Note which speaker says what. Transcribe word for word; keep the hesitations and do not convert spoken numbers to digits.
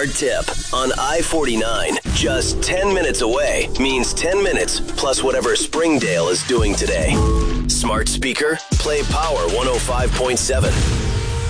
Speaker 1: Hard tip on I forty-nine. Just ten minutes away means ten minutes plus whatever Springdale is doing today. Smart speaker, play Power one oh five point seven.